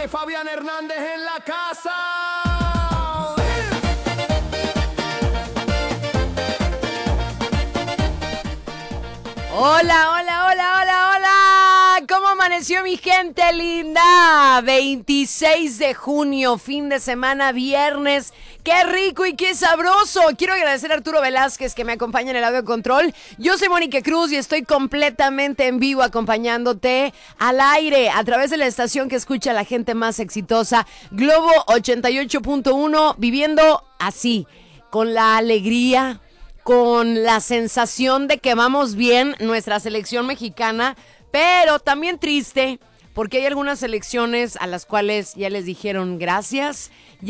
DJ Fabián Hernández en la casa. Hola, hola, hola, hola, hola. ¿Cómo amaneció mi gente linda? 26 de junio, fin de semana, viernes. ¡Qué rico y qué sabroso! Quiero agradecer a Arturo Velázquez que me acompaña en el audio control. Yo soy Mónica Cruz y estoy completamente en vivo acompañándote al aire a través de la estación que escucha a la gente más exitosa, Globo 88.1, viviendo así, con la alegría, con la sensación de que vamos bien nuestra selección mexicana, pero también triste, porque hay algunas selecciones a las cuales ya les dijeron gracias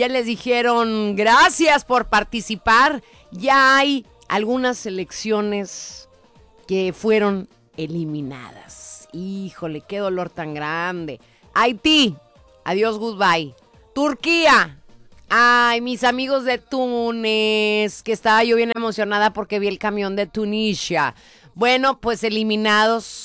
por participar. Ya hay algunas selecciones que fueron eliminadas. Híjole, qué dolor tan grande. Haití, adiós, goodbye. Turquía, ay, mis amigos de Túnez, que estaba yo bien emocionada porque vi el camión de Tunisia. Bueno, pues eliminados.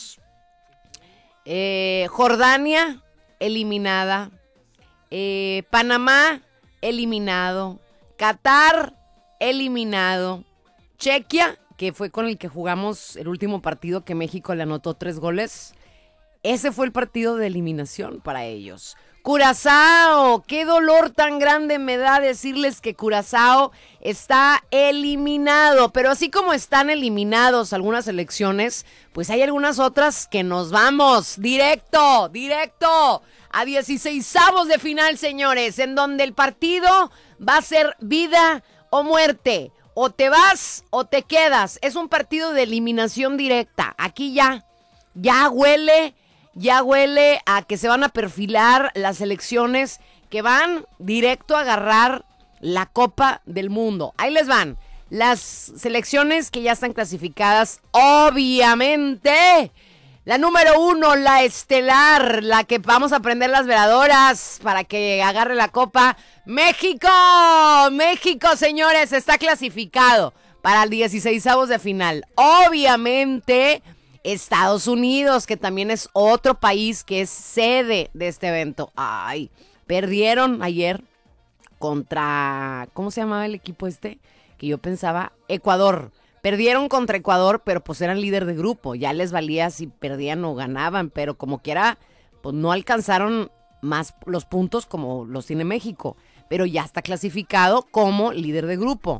Jordania, eliminada. Panamá, eliminado. Qatar, eliminado. Chequia, que fue con el que jugamos el último partido que México le anotó 3 goles. Ese fue el partido de eliminación para ellos. Curazao, qué dolor tan grande me da decirles que Curazao está eliminado, pero así como están eliminados algunas selecciones, pues hay algunas otras que nos vamos directo a 16avos de final, señores, en donde el partido va a ser vida o muerte, o te vas o te quedas. Es un partido de eliminación directa. Aquí ya huele a que se van a perfilar las selecciones que van directo a agarrar la Copa del Mundo. Ahí les van las selecciones que ya están clasificadas. Obviamente, la número 1, la estelar, la que vamos a prender las veladoras para que agarre la Copa. México, señores, está clasificado para el 16avos de final. Obviamente, Estados Unidos, que también es otro país que es sede de este evento. Ay, perdieron ayer contra, ¿cómo se llamaba el equipo este? Que yo pensaba, Ecuador. Perdieron contra Ecuador, pero pues eran líder de grupo. Ya les valía si perdían o ganaban, pero como quiera, pues no alcanzaron más los puntos como los tiene México. Pero ya está clasificado como líder de grupo.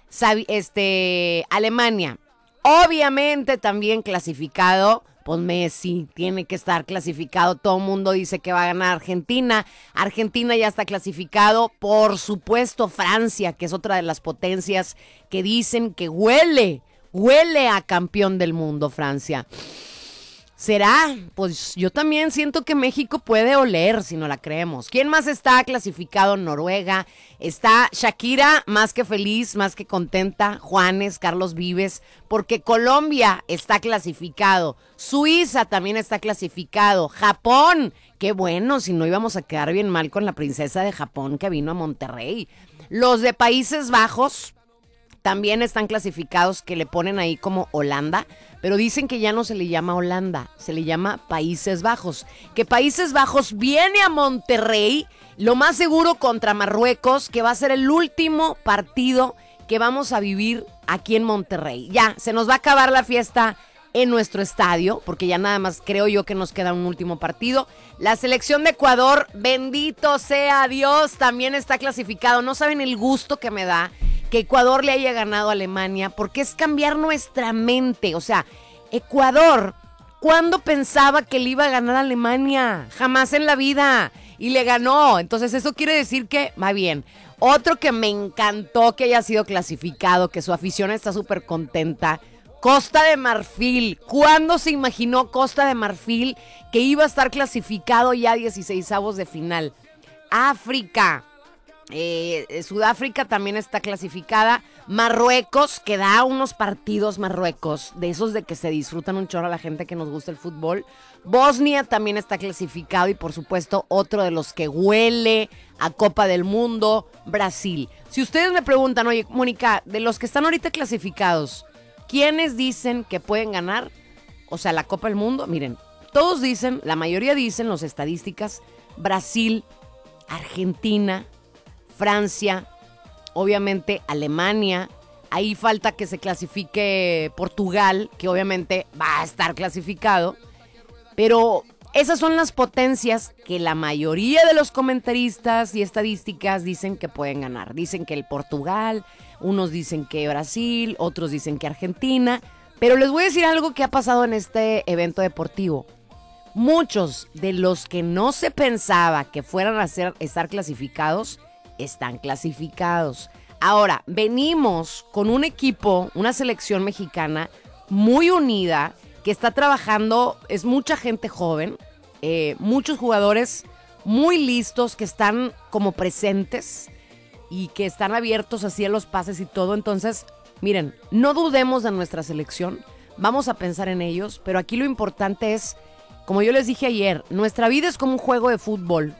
Alemania. Obviamente también clasificado, pues Messi tiene que estar clasificado. Todo el mundo dice que va a ganar Argentina. Argentina ya está clasificado. Por supuesto Francia, que es otra de las potencias que dicen que huele a campeón del mundo, Francia. ¿Será? Pues yo también siento que México puede oler si no la creemos. ¿Quién más está clasificado? Noruega. Está Shakira, más que feliz, más que contenta. Juanes, Carlos Vives, porque Colombia está clasificado. Suiza también está clasificado. Japón, qué bueno, si no íbamos a quedar bien mal con la princesa de Japón que vino a Monterrey. Los de Países Bajos también están clasificados, que le ponen ahí como Holanda, pero dicen que ya no se le llama Holanda, se le llama Países Bajos. Que Países Bajos viene a Monterrey, lo más seguro contra Marruecos, que va a ser el último partido que vamos a vivir aquí en Monterrey. Ya, se nos va a acabar la fiesta en nuestro estadio, porque ya nada más creo yo que nos queda un último partido. La selección de Ecuador, bendito sea Dios, también está clasificado. No saben el gusto que me da que Ecuador le haya ganado a Alemania, porque es cambiar nuestra mente. O sea, Ecuador, ¿cuándo pensaba que le iba a ganar a Alemania? Jamás en la vida. Y le ganó. Entonces eso quiere decir que va bien. Otro que me encantó que haya sido clasificado, que su afición está súper contenta, Costa de Marfil. ¿Cuándo se imaginó Costa de Marfil que iba a estar clasificado ya a 16avos de final? África. Sudáfrica también está clasificada. Marruecos, que da unos partidos, Marruecos, de esos de que se disfrutan un chorro a la gente que nos gusta el fútbol. Bosnia también está clasificado. Y por supuesto otro de los que huele a Copa del Mundo, Brasil. Si ustedes me preguntan, oye, Mónica, de los que están ahorita clasificados, ¿quiénes dicen que pueden ganar? O sea, la Copa del Mundo, miren, todos dicen, la mayoría dicen, las estadísticas, Brasil, Argentina, Francia, obviamente Alemania. Ahí falta que se clasifique Portugal, que obviamente va a estar clasificado. Pero esas son las potencias que la mayoría de los comentaristas y estadísticas dicen que pueden ganar. Dicen que el Portugal, unos dicen que Brasil, otros dicen que Argentina. Pero les voy a decir algo que ha pasado en este evento deportivo. Muchos de los que no se pensaba que fueran a estar clasificados, están clasificados. Ahora, venimos con un equipo, una selección mexicana muy unida, que está trabajando, es mucha gente joven, muchos jugadores muy listos que están como presentes y que están abiertos así a los pases y todo. Entonces, miren, no dudemos de nuestra selección, vamos a pensar en ellos, pero aquí lo importante es, como yo les dije ayer, nuestra vida es como un juego de fútbol,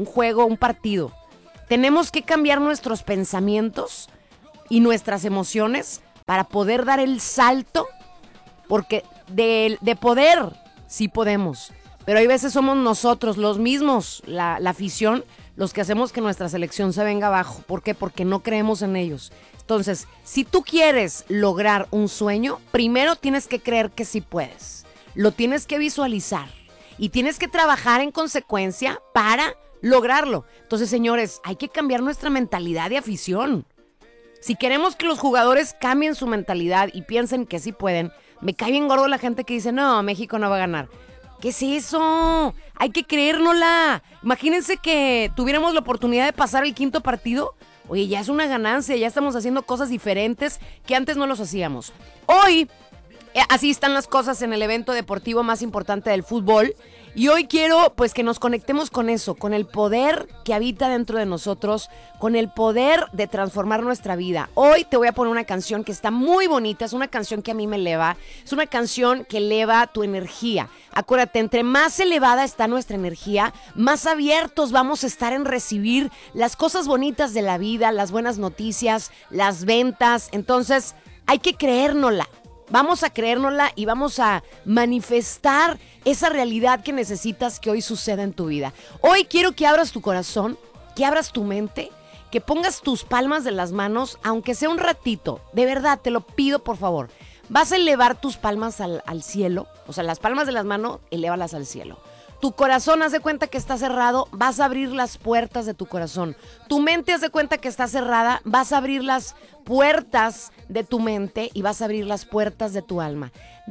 un partido. Tenemos que cambiar nuestros pensamientos y nuestras emociones para poder dar el salto, porque de poder sí podemos, pero hay veces somos nosotros los mismos, la afición, los que hacemos que nuestra selección se venga abajo. ¿Por qué? Porque no creemos en ellos. Entonces, si tú quieres lograr un sueño, primero tienes que creer que sí puedes, lo tienes que visualizar y tienes que trabajar en consecuencia para lograrlo. Entonces, señores, hay que cambiar nuestra mentalidad de afición. Si queremos que los jugadores cambien su mentalidad y piensen que sí pueden, me cae bien gordo la gente que dice, no, México no va a ganar. ¿Qué es eso? Hay que creérnosla. Imagínense que tuviéramos la oportunidad de pasar el quinto partido. Oye, ya es una ganancia, ya estamos haciendo cosas diferentes que antes no los hacíamos. Hoy, así están las cosas en el evento deportivo más importante del fútbol. Y hoy quiero pues que nos conectemos con eso, con el poder que habita dentro de nosotros, con el poder de transformar nuestra vida. Hoy te voy a poner una canción que está muy bonita, es una canción que a mí me eleva, es una canción que eleva tu energía. Acuérdate, entre más elevada está nuestra energía, más abiertos vamos a estar en recibir las cosas bonitas de la vida, las buenas noticias, las ventas. Entonces, hay que creérnosla. Vamos a creérnosla y vamos a manifestar esa realidad que necesitas que hoy suceda en tu vida. Hoy quiero que abras tu corazón, que abras tu mente, que pongas tus palmas de las manos, aunque sea un ratito. De verdad, te lo pido, por favor. Vas a elevar tus palmas al cielo, o sea, las palmas de las manos, elévalas al cielo. Tu corazón, haz de cuenta que está cerrado, vas a abrir las puertas de tu corazón. Tu mente, haz de cuenta que está cerrada, vas a abrir las puertas de tu mente y vas a abrir las puertas de tu alma.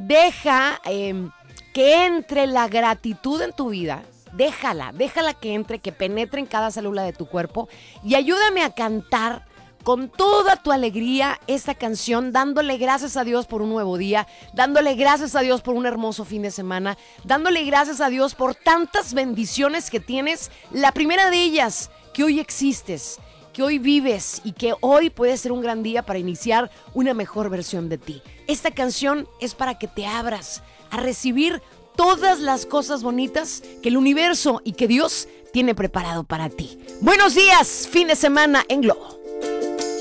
Deja que entre la gratitud en tu vida. Déjala que entre, que penetre en cada célula de tu cuerpo y ayúdame a cantar con toda tu alegría esta canción, dándole gracias a Dios por un nuevo día, dándole gracias a Dios por un hermoso fin de semana, dándole gracias a Dios por tantas bendiciones que tienes. La primera de ellas, que hoy existes, que hoy vives y que hoy puede ser un gran día para iniciar una mejor versión de ti. Esta canción es para que te abras a recibir todas las cosas bonitas que el universo y que Dios tiene preparado para ti. Buenos días, fin de semana en Globo.